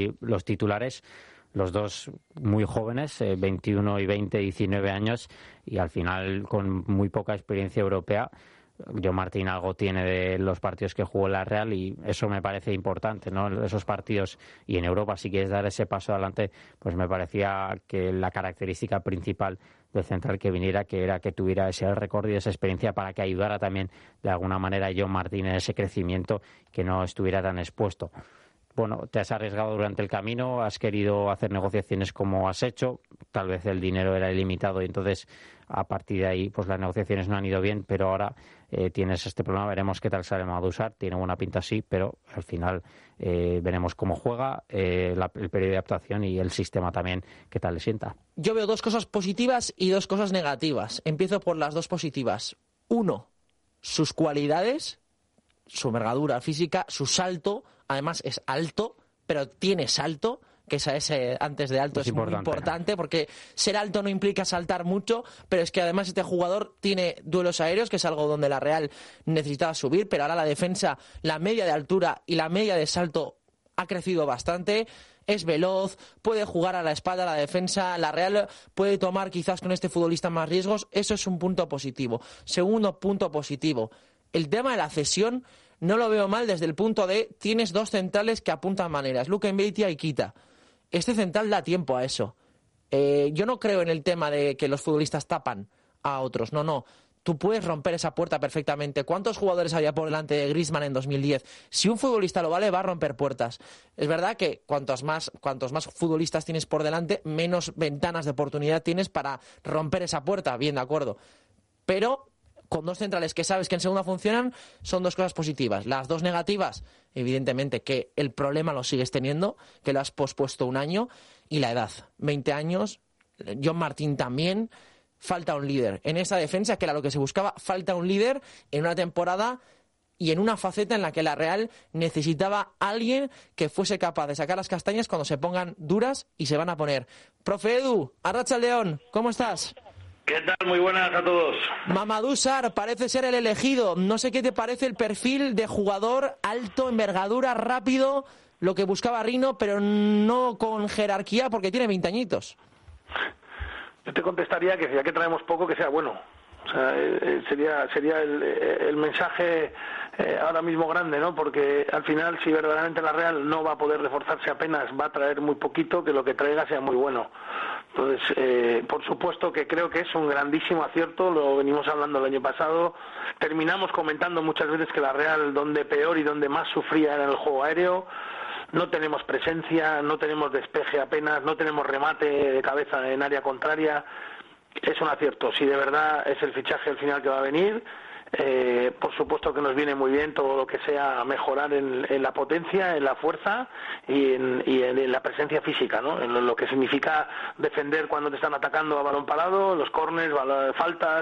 y los titulares, los dos muy jóvenes, 21 y 20, 19 años, y al final con muy poca experiencia europea. John Martín algo tiene de los partidos que jugó en la Real y eso me parece importante, ¿no? Esos partidos, y en Europa, si quieres dar ese paso adelante, pues me parecía que la característica principal del central que viniera, que era que tuviera ese recorrido y esa experiencia para que ayudara también de alguna manera a John Martín en ese crecimiento, que no estuviera tan expuesto. Bueno, te has arriesgado durante el camino, has querido hacer negociaciones como has hecho, tal vez el dinero era ilimitado y entonces a partir de ahí pues las negociaciones no han ido bien, pero ahora tienes este problema, veremos qué tal sale Madusar, tiene buena pinta sí, pero al final veremos cómo juega, el periodo de adaptación y el sistema también, qué tal le sienta. Yo veo dos cosas positivas y dos cosas negativas. Empiezo por las dos positivas. Uno, sus cualidades, su envergadura física, su salto. Además es alto, pero tiene salto, que ese antes de alto es muy importante, porque ser alto no implica saltar mucho, pero es que además este jugador tiene duelos aéreos, que es algo donde la Real necesitaba subir, pero ahora la defensa, la media de altura y la media de salto ha crecido bastante. Es veloz, puede jugar a la espalda a la defensa, la Real puede tomar quizás con este futbolista más riesgos, eso es un punto positivo. Segundo punto positivo, el tema de la cesión no lo veo mal desde el punto de tienes dos centrales que apuntan maneras, Luka Mbeitia y Kita. Este central da tiempo a eso. Yo no creo en el tema de que los futbolistas tapan a otros, no. Tú puedes romper esa puerta perfectamente. ¿Cuántos jugadores había por delante de Griezmann en 2010? Si un futbolista lo vale, va a romper puertas. Es verdad que cuantos más futbolistas tienes por delante, menos ventanas de oportunidad tienes para romper esa puerta. Bien, de acuerdo. Pero con dos centrales que sabes que en segunda funcionan, son dos cosas positivas. Las dos negativas, evidentemente que el problema lo sigues teniendo, que lo has pospuesto un año, y la edad. 20 años, John Martín también, falta un líder. En esa defensa, que era lo que se buscaba, falta un líder en una temporada y en una faceta en la que la Real necesitaba a alguien que fuese capaz de sacar las castañas cuando se pongan duras, y se van a poner. Profe Edu, Arratsaldeon, ¿cómo estás? ¿Qué tal? Muy buenas a todos. Mamadou Sarr parece ser el elegido. No sé qué te parece el perfil de jugador alto, envergadura, rápido, lo que buscaba Rino, pero no con jerarquía porque tiene 20 añitos. Yo te contestaría que ya que traemos poco, que sea bueno. O sea, sería el mensaje ahora mismo grande, ¿no? Porque al final, si verdaderamente la Real no va a poder reforzarse apenas, va a traer muy poquito, que lo que traiga sea muy bueno. Entonces, por supuesto que creo que es un grandísimo acierto, lo venimos hablando el año pasado. Terminamos comentando muchas veces que la Real, donde peor y donde más sufría era en el juego aéreo. No tenemos presencia, no tenemos despeje apenas, no tenemos remate de cabeza en área contraria. Es un acierto, si de verdad es el fichaje al final que va a venir. Por supuesto que nos viene muy bien todo lo que sea mejorar en la potencia, en la fuerza y en la presencia física, ¿no? En lo que significa defender cuando te están atacando a balón parado, los córners, faltas,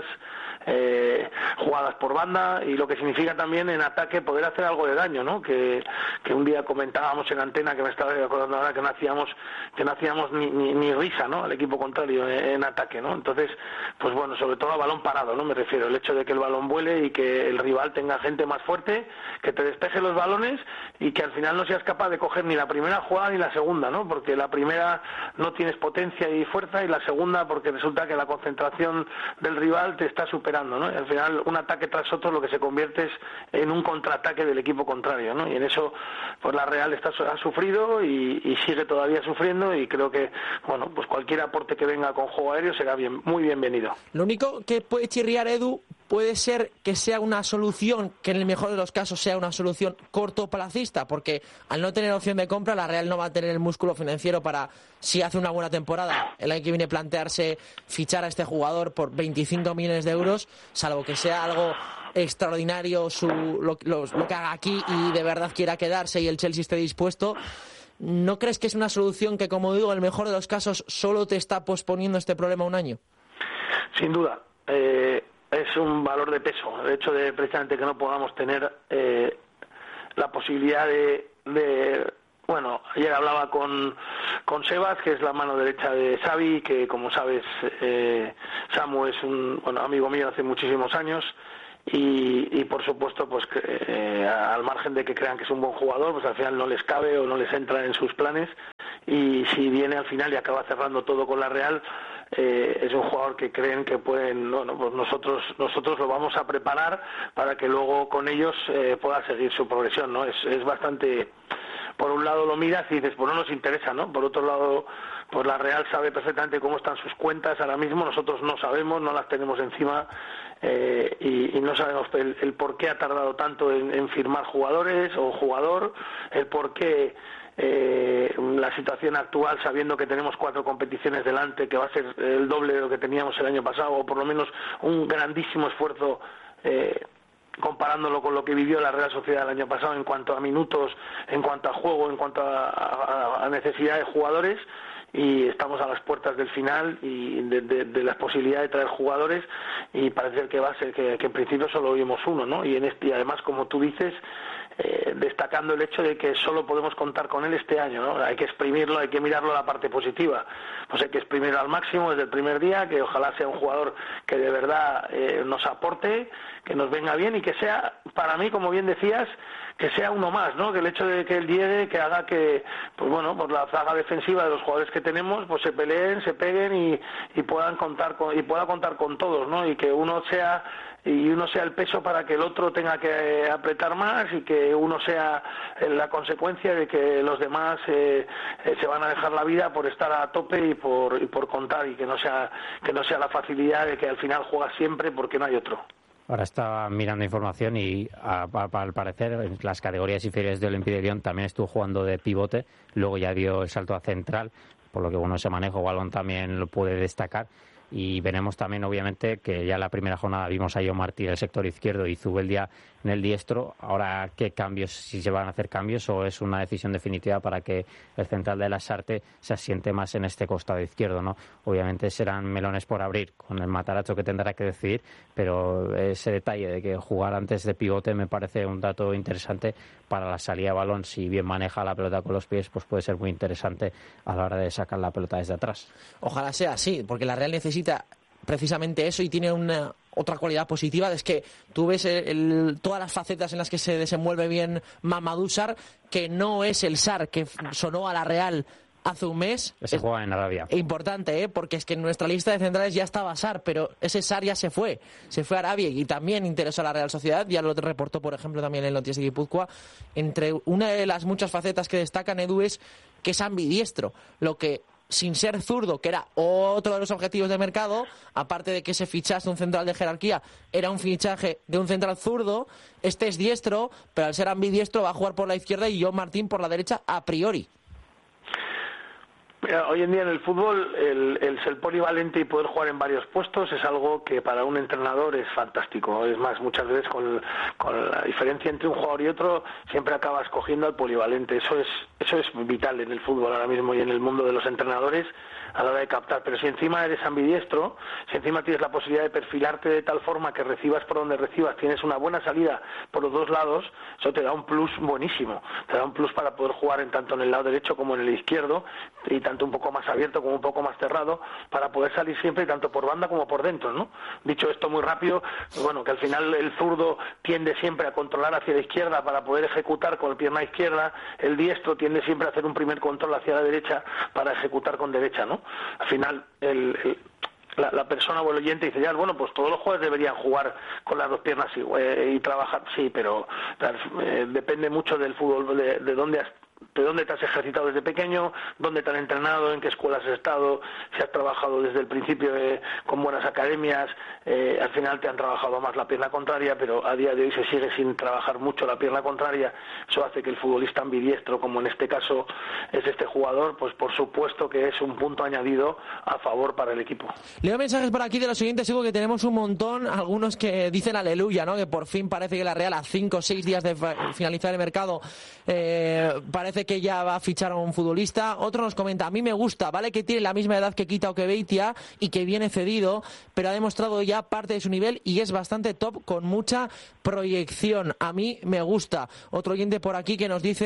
jugadas por banda, y lo que significa también en ataque poder hacer algo de daño, ¿no? Que un día comentábamos en antena, que me estaba acordando ahora, que no hacíamos ni risa, ¿no? Al equipo contrario en ataque, ¿no? Entonces, pues bueno, sobre todo a balón parado, ¿no? Me refiero, el hecho de que el balón vuele y que el rival tenga gente más fuerte, que te despeje los balones y que al final no seas capaz de coger ni la primera jugada ni la segunda, ¿no? Porque la primera no tienes potencia y fuerza, y la segunda porque resulta que la concentración del rival te está superando, ¿no? Y al final un ataque tras otro lo que se convierte es en un contraataque del equipo contrario, ¿no? Y en eso pues la Real ha sufrido y sigue todavía sufriendo, y creo que, bueno, pues cualquier aporte que venga con juego aéreo será muy bienvenido. Lo único que puede chirriar, Edu, puede ser que sea una solución, que en el mejor de los casos sea una solución cortoplacista, porque al no tener opción de compra, la Real no va a tener el músculo financiero para, si hace una buena temporada, el año que viene plantearse fichar a este jugador por 25 millones de euros, salvo que sea algo extraordinario lo que haga aquí y de verdad quiera quedarse y el Chelsea esté dispuesto. ¿No crees que es una solución que, como digo, en el mejor de los casos solo te está posponiendo este problema un año? Sin duda. Es un valor de peso el hecho de precisamente que no podamos tener la posibilidad de bueno, ayer hablaba con Sebas, que es la mano derecha de Xavi, que como sabes Samu es un amigo mío hace muchísimos años, y por supuesto pues que, al margen de que crean que es un buen jugador, pues al final no les cabe o no les entra en sus planes, y si viene al final y acaba cerrando todo con la Real, es un jugador que creen que pueden, bueno, pues nosotros lo vamos a preparar para que luego con ellos pueda seguir su progresión, ¿no? Es bastante, por un lado lo miras y dices, pues no nos interesa, ¿no? Por otro lado, pues la Real sabe perfectamente cómo están sus cuentas ahora mismo, nosotros no sabemos, no las tenemos encima, y no sabemos el por qué ha tardado tanto en firmar jugadores o jugador, el por qué la situación actual, sabiendo que tenemos 4 competiciones delante, que va a ser el doble de lo que teníamos el año pasado, o por lo menos un grandísimo esfuerzo comparándolo con lo que vivió la Real Sociedad el año pasado en cuanto a minutos, en cuanto a juego, en cuanto a necesidad de jugadores, y estamos a las puertas del final y de la posibilidad de traer jugadores, y parece que va a ser que en principio solo vimos uno, ¿no? Y además, como tú dices, destacando el hecho de que solo podemos contar con él este año, ¿no? Hay que exprimirlo, hay que mirarlo a la parte positiva, pues hay que exprimirlo al máximo desde el primer día, que ojalá sea un jugador que de verdad nos aporte, que nos venga bien y que sea, para mí, como bien decías, que sea uno más, ¿no? Que el hecho de que él llegue, que haga que, pues bueno, por la zaga defensiva de los jugadores que tenemos, pues se peleen, se peguen y pueda contar con todos, ¿no? Y que uno sea el peso para que el otro tenga que apretar más, y que uno sea la consecuencia de que los demás se van a dejar la vida por estar a tope y por contar, y que no sea la facilidad de que al final juega siempre porque no hay otro. Ahora estaba mirando información y al parecer en las categorías inferiores de Olympique de Lyon también estuvo jugando de pivote, luego ya dio el salto a central, por lo que bueno, ese manejo balón también lo puede destacar. Y veremos también, obviamente, que ya en la primera jornada vimos a Jon Martí en el sector izquierdo y Zubeldia en el diestro. Ahora, ¿qué cambios? Si se van a hacer cambios o es una decisión definitiva para que el central de Lasarte se asiente más en este costado izquierdo, ¿no? Obviamente serán melones por abrir con el Matarazzo, que tendrá que decidir, pero ese detalle de que jugar antes de pivote me parece un dato interesante para la salida de balón. Si bien maneja la pelota con los pies, pues puede ser muy interesante a la hora de sacar la pelota desde atrás. Ojalá sea así, porque la Real necesita precisamente eso, y tiene otra cualidad positiva, es que tú ves todas las facetas en las que se desenvuelve bien Mamadou Sarr, que no es el Sarr que sonó a la Real hace un mes. Ese juega en Arabia. Importante, porque es que en nuestra lista de centrales ya estaba Sarr, pero ese Sarr ya se fue a Arabia, y también interesó a la Real Sociedad. Ya lo reportó, por ejemplo, también el Noticias de Guipúzcoa. Entre una de las muchas facetas que destacan, Edu, es que es ambidiestro, lo que, sin ser zurdo, que era otro de los objetivos de mercado, aparte de que se fichase un central de jerarquía, era un fichaje de un central zurdo. Este es diestro, pero al ser ambidiestro va a jugar por la izquierda y Jon Martín por la derecha a priori. Hoy en día en el fútbol el ser polivalente y poder jugar en varios puestos es algo que para un entrenador es fantástico. Es más, muchas veces con la diferencia entre un jugador y otro siempre acabas cogiendo al polivalente. Eso es vital en el fútbol ahora mismo y en el mundo de los entrenadores a la hora de captar. Pero si encima eres ambidiestro, si encima tienes la posibilidad de perfilarte de tal forma que recibas por donde recibas, tienes una buena salida por los dos lados, eso te da un plus buenísimo. Te da un plus para poder jugar tanto en el lado derecho como en el izquierdo, y tanto un poco más abierto como un poco más cerrado, para poder salir siempre tanto por banda como por dentro, ¿no? Dicho esto muy rápido, bueno, que al final el zurdo tiende siempre a controlar hacia la izquierda para poder ejecutar con la pierna izquierda, el diestro tiende siempre a hacer un primer control hacia la derecha para ejecutar con derecha, ¿no? Al final la persona o el oyente dice, ya, bueno, pues todos los jugadores deberían jugar con las dos piernas y trabajar, sí, pero depende mucho del fútbol, de dónde te has ejercitado desde pequeño, dónde te han entrenado, en qué escuelas has estado, si has trabajado desde el principio con buenas academias. Al final te han trabajado más la pierna contraria, pero a día de hoy se sigue sin trabajar mucho la pierna contraria. Eso hace que el futbolista ambidiestro, como en este caso es este jugador, pues por supuesto que es un punto añadido a favor para el equipo. Leo mensajes por aquí de los oyentes, digo que tenemos un montón, algunos que dicen aleluya, ¿no? Que por fin parece que la Real, a 5 o 6 días de finalizar el mercado, parece que ya va a fichar a un futbolista. Otro nos comenta, a mí me gusta, vale que tiene la misma edad que Kita o que Beitia y que viene cedido, pero ha demostrado ya parte de su nivel y es bastante top, con mucha proyección. A mí me gusta. Otro oyente por aquí que nos dice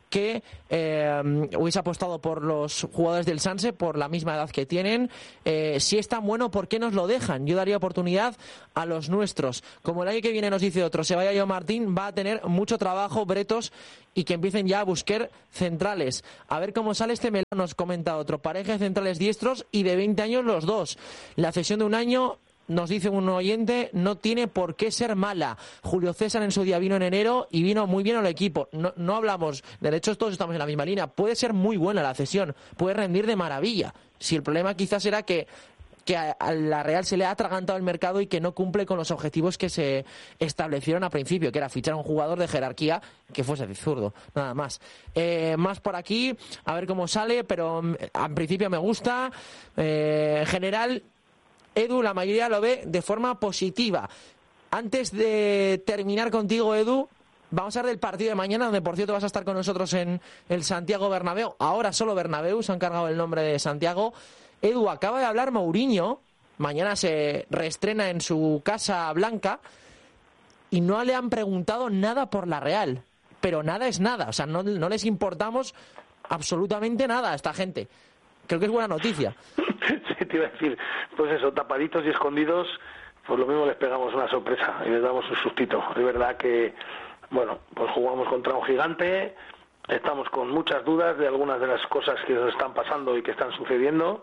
que hubiese apostado por los jugadores del Sanse por la misma edad que tienen. Si es tan bueno, ¿por qué nos lo dejan? Yo daría oportunidad a los nuestros. Como el año que viene nos dice otro, se vaya yo Martín, va a tener mucho trabajo, Bretos, y que empiecen ya a buscar centrales. A ver cómo sale este melón, nos comenta otro. Pareja de centrales diestros y de 20 años los dos. La cesión de un año, nos dice un oyente, no tiene por qué ser mala. Julio César en su día vino en enero y vino muy bien al equipo. No hablamos, de hecho todos estamos en la misma línea. Puede ser muy buena la cesión, puede rendir de maravilla. Si el problema quizás era que a la Real se le ha atragantado el mercado y que no cumple con los objetivos que se establecieron al principio, que era fichar a un jugador de jerarquía que fuese de zurdo, nada más. Más por aquí, a ver cómo sale, pero en principio me gusta. En general, Edu, la mayoría lo ve de forma positiva. Antes de terminar contigo, Edu, vamos a hablar del partido de mañana, donde por cierto vas a estar con nosotros en el Santiago Bernabéu. Ahora solo Bernabéu, se han cargado el nombre de Santiago. Edu, acaba de hablar Mourinho, mañana se reestrena en su Casa Blanca y no le han preguntado nada por la Real. Pero nada es nada, o sea, no les importamos absolutamente nada a esta gente. Creo que es buena noticia. Sí, te iba a decir, pues eso, tapaditos y escondidos, pues lo mismo les pegamos una sorpresa y les damos un sustito. Es verdad que, bueno, pues jugamos contra un gigante, estamos con muchas dudas de algunas de las cosas que nos están pasando y que están sucediendo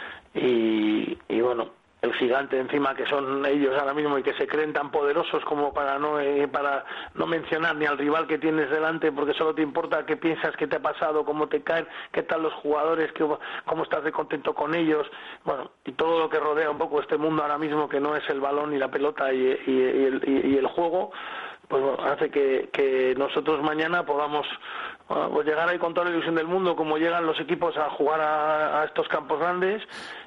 y bueno, el gigante encima que son ellos ahora mismo y que se creen tan poderosos como para no mencionar ni al rival que tienes delante porque solo te importa qué piensas, qué te ha pasado, cómo te caen, qué tal los jugadores, cómo estás de contento con ellos, bueno, y todo lo que rodea un poco este mundo ahora mismo que no es el balón y la pelota y el juego, pues bueno, hace que nosotros mañana podamos pues llegar ahí con toda la ilusión del mundo como llegan los equipos a jugar a estos campos grandes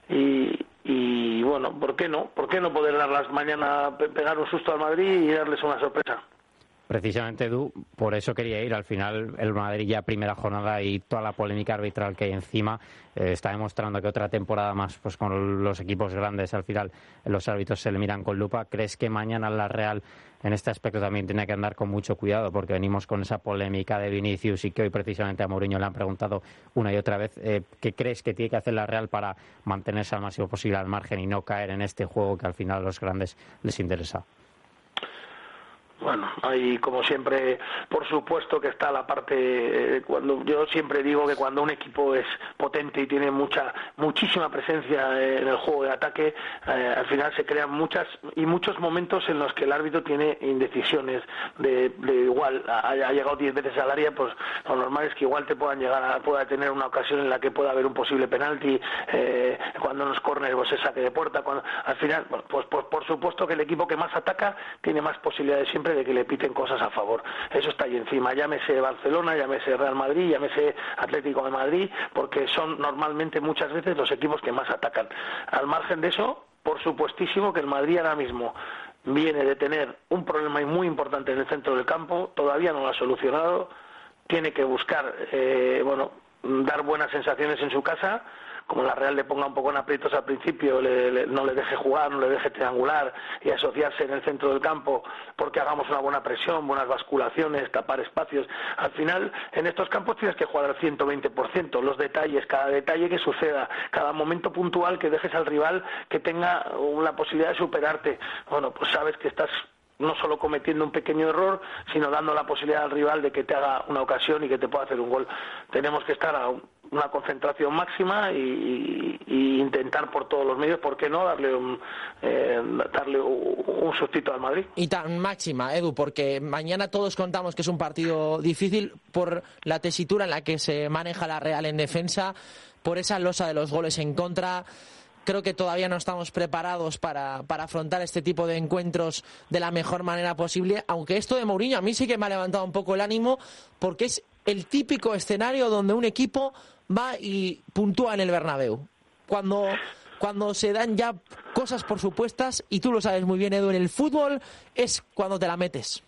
y bueno, ¿por qué no? ¿Por qué no poder darlas mañana, pegar un susto al Madrid y darles una sorpresa? Precisamente, Edu, por eso quería ir. Al final, el Madrid ya primera jornada y toda la polémica arbitral que hay encima está demostrando que otra temporada más, pues con los equipos grandes, al final los árbitros se le miran con lupa. ¿Crees que mañana la Real en este aspecto también tiene que andar con mucho cuidado? Porque venimos con esa polémica de Vinicius y que hoy precisamente a Mourinho le han preguntado una y otra vez ¿qué crees que tiene que hacer la Real para mantenerse al máximo posible al margen y no caer en este juego que al final a los grandes les interesa? Bueno, ahí como siempre, por supuesto que está la parte, cuando yo siempre digo que cuando un equipo es potente y tiene muchísima presencia en el juego de ataque, al final se crean muchos momentos en los que el árbitro tiene indecisiones de igual, ha llegado 10 veces al área, pues lo normal es que igual pueda tener una ocasión en la que pueda haber un posible penalti, cuando nos córner pues se saque de puerta, al final, bueno, pues por supuesto que el equipo que más ataca tiene más posibilidades siempre de que le piten cosas a favor. Eso está ahí encima, llámese Barcelona, llámese Real Madrid, llámese Atlético de Madrid, porque son normalmente muchas veces los equipos que más atacan. Al margen de eso, por supuestísimo que el Madrid ahora mismo viene de tener un problema muy importante en el centro del campo, todavía no lo ha solucionado, tiene que buscar, dar buenas sensaciones en su casa, como la Real le ponga un poco en aprietos al principio, no le deje jugar, no le deje triangular y asociarse en el centro del campo porque hagamos una buena presión, buenas basculaciones, tapar espacios. Al final, en estos campos tienes que jugar al 120%, los detalles, cada detalle que suceda, cada momento puntual que dejes al rival que tenga la posibilidad de superarte. Bueno, pues sabes que estás no solo cometiendo un pequeño error, sino dando la posibilidad al rival de que te haga una ocasión y que te pueda hacer un gol. Tenemos que estar a una concentración máxima y intentar por todos los medios, ¿por qué no?, darle un sustito al Madrid. Y tan máxima, Edu, porque mañana todos contamos que es un partido difícil por la tesitura en la que se maneja la Real en defensa, por esa losa de los goles en contra. Creo que todavía no estamos preparados para afrontar este tipo de encuentros de la mejor manera posible, aunque esto de Mourinho a mí sí que me ha levantado un poco el ánimo, porque es el típico escenario donde un equipo va y puntúa en el Bernabéu. Cuando se dan ya cosas por supuestas, y tú lo sabes muy bien, Edu, en el fútbol es cuando te la metes.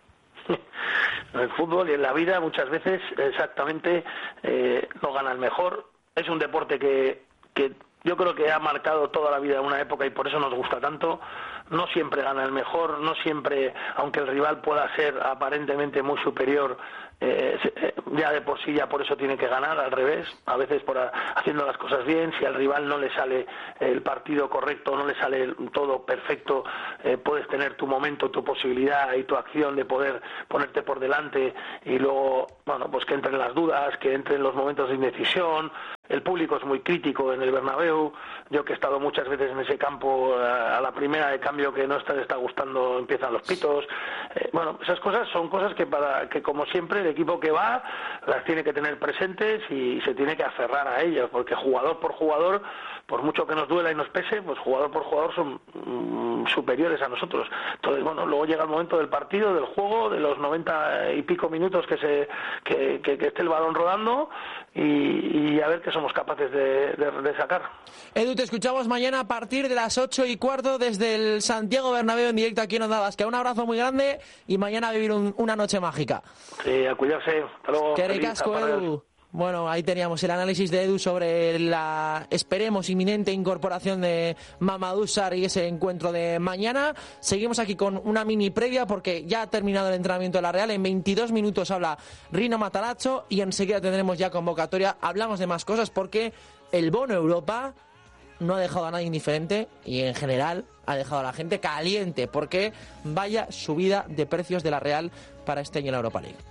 En el fútbol y en la vida muchas veces exactamente no gana el mejor. Es un deporte que yo creo que ha marcado toda la vida una época y por eso nos gusta tanto. No siempre gana el mejor, no siempre, aunque el rival pueda ser aparentemente muy superior, ya de por sí, ya por eso tiene que ganar, al revés, a veces haciendo las cosas bien. Si al rival no le sale el partido correcto, no le sale todo perfecto, puedes tener tu momento, tu posibilidad y tu acción de poder ponerte por delante, y luego, bueno, pues que entren las dudas, que entren los momentos de indecisión. El público es muy crítico en el Bernabéu. Yo, que he estado muchas veces en ese campo, a la primera de cambio que no te está gustando, empiezan los pitos. Bueno, esas cosas son cosas que como siempre el equipo que va las tiene que tener presentes y se tiene que aferrar a ellas, porque jugador por jugador, por mucho que nos duela y nos pese, pues jugador por jugador son superiores a nosotros. Entonces, bueno, luego llega el momento del partido, del juego, de los 90 y pico minutos que esté el balón rodando, y a ver qué somos capaces de sacar. Edu, te escuchamos mañana a partir de las 8:15 desde el Santiago Bernabéu en directo aquí en Onda Vasca. Un abrazo muy grande y mañana a vivir una noche mágica. Sí, a cuidarse. Hasta luego. Qué ricasco, Edu. Bueno, ahí teníamos el análisis de Edu sobre la, esperemos, inminente incorporación de Mamadou Sarr y ese encuentro de mañana. Seguimos aquí con una mini previa porque ya ha terminado el entrenamiento de la Real. En 22 minutos habla Rino Matarazzo y enseguida tendremos ya convocatoria. Hablamos de más cosas porque el bono Europa no ha dejado a nadie indiferente y en general ha dejado a la gente caliente, porque vaya subida de precios de la Real para este año en la Europa League.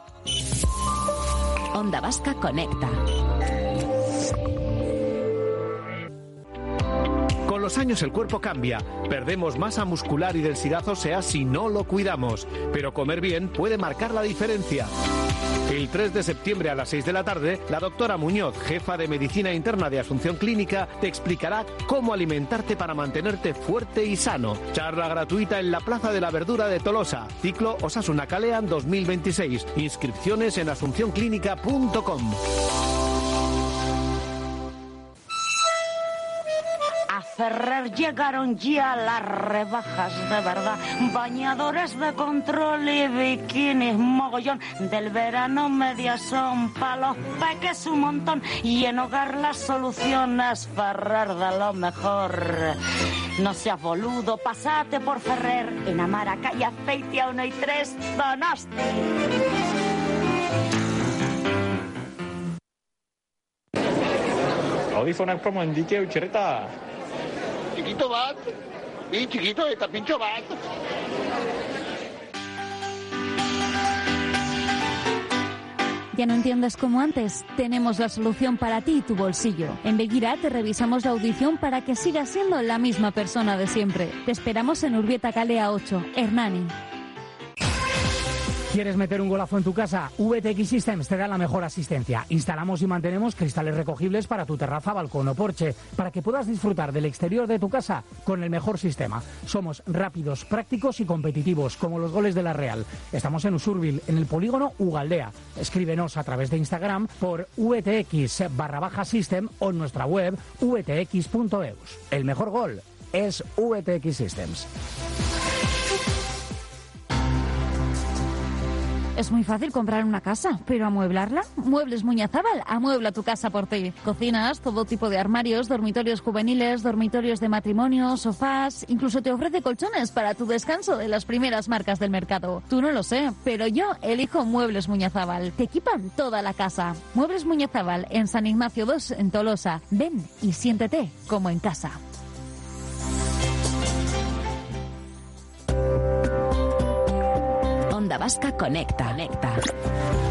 Onda Vasca Conecta. Con los años el cuerpo cambia, perdemos masa muscular y densidad ósea si no lo cuidamos, pero comer bien puede marcar la diferencia. El 3 de septiembre a las 6 de la tarde, la doctora Muñoz, jefa de Medicina Interna de Asunción Clínica, te explicará cómo alimentarte para mantenerte fuerte y sano. Charla gratuita en la Plaza de la Verdura de Tolosa. Ciclo Osasuna Kalean 2026. Inscripciones en asuncionclínica.com. A Ferrer llegaron ya las rebajas de verdad. Bañadores de control y bikinis mogollón. Del verano medias son pa' los peques un montón. Y en hogar las soluciones Ferrer de lo mejor. No seas boludo, pasate por Ferrer. En Amara, calle Azpeitia 1 y 3, Donosti. Audífonak promoen dike utxerreta. Chiquito bat, y chiquito eta pintxo bat. ¿Ya no entiendes como antes? Tenemos la solución para ti y tu bolsillo. En Begira te revisamos la audición para que sigas siendo la misma persona de siempre. Te esperamos en Urbieta Calea 8, Hernani. ¿Quieres meter un golazo en tu casa? VTX Systems te da la mejor asistencia. Instalamos y mantenemos cristales recogibles para tu terraza, balcón o porche, para que puedas disfrutar del exterior de tu casa con el mejor sistema. Somos rápidos, prácticos y competitivos, como los goles de la Real. Estamos en Usurbil, en el polígono Ugaldea. Escríbenos a través de Instagram por VTX_System o en nuestra web vtx.eus. El mejor gol es VTX Systems. Es muy fácil comprar una casa, pero ¿amueblarla? Muebles Muñazábal amuebla tu casa por ti. Cocinas, todo tipo de armarios, dormitorios juveniles, dormitorios de matrimonio, sofás, incluso te ofrece colchones para tu descanso de las primeras marcas del mercado. Tú no lo sé, pero yo elijo Muebles Muñazábal. Te equipan toda la casa. Muebles Muñazábal en San Ignacio 2 en Tolosa. Ven y siéntete como en casa. Onda Vasca Conecta.